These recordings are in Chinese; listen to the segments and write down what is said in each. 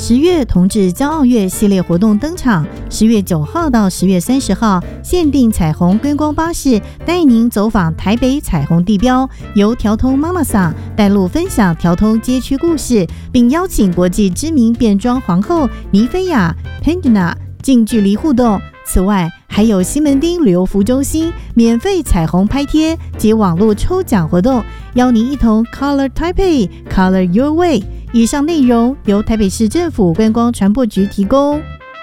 10月同志骄傲月系列活动登场，10月9号到10月30号，限定彩虹观光巴士带您走访台北彩虹地标，由调通妈妈桑带路分享调通街区故事，并邀请国际知名变装皇后尼菲亚 Pandina 近距离互动。此外，还有西门町旅游服中心免费彩虹拍贴及网络抽奖活动，邀您一同 Color Taipei Color Your Way。以上内容由台北市政府观光传播局提供。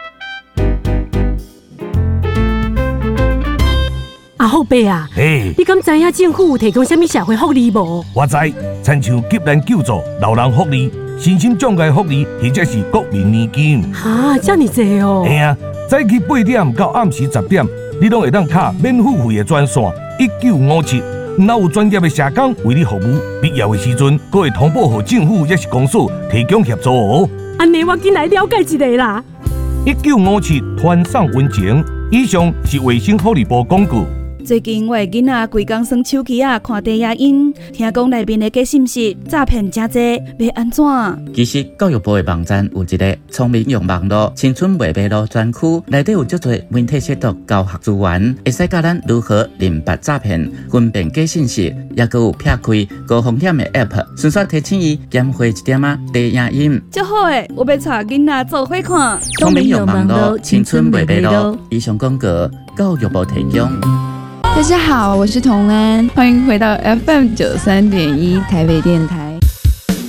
阿后伯啊，你敢知影政府有提供什么社会福利无？ 我知，亲像急难救助、老人福利、身心障碍福利，或者是国民年金。 哈，这么多哦！ 嘿啊，早起8点到暗时10点，你拢会当卡免付费的专线1957。若有专业的社工为你服务，必要的时阵，阁会通报给政府也是公所提供协助哦。 安尼我进来了解一下啦。 1957团上温情，以上是卫生福利部广告。 最近我的囡仔规工耍手机看低影音，听讲内面的假信息诈骗真多，要安怎？ 其实教育部的网站有一个聪明用网络青春未迷路专区，内底有足多媒体识读教学资源，会使教咱如何认别诈骗、分辨假信息，也佮有撇开高风险的 App， 顺续提醒伊减花一点低影音。 足好诶，我要带囡仔做伙看。 聪明用网络青春未迷路，以上广告教育部提供。 大家好，我是童安，欢迎回到 FM 93.1台北电台。